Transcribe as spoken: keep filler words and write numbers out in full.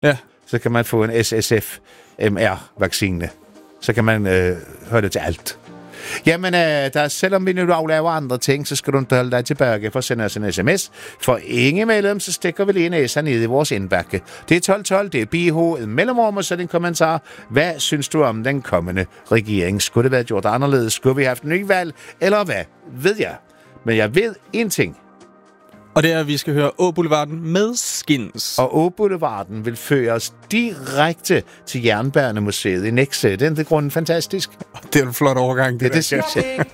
Ja. Så kan man få en S S F M R-vaccine. Så kan man øh, høre det til alt. Jamen, øh, der, selvom vi nu aflaver andre ting, så skal du ikke holde dig tilbage for at sende os en sms. For ingen medlem, så stikker vi lige næser ned i vores indbakke. Det er tolv tolv, det er B H, mellemrum og så din kommentar. Hvad synes du om den kommende regering? Skulle det være gjort anderledes? Skulle vi have haft en ny valg? Eller hvad? Ved jeg. Men jeg ved en ting. Og det er, at vi skal høre Å-Boulevarden med Skins. Og Å-Boulevarden vil føre os direkte til Jernbanemuseet i Nexø. Den er grunden fantastisk. Det er en flot overgang. Det, det, det synes jeg.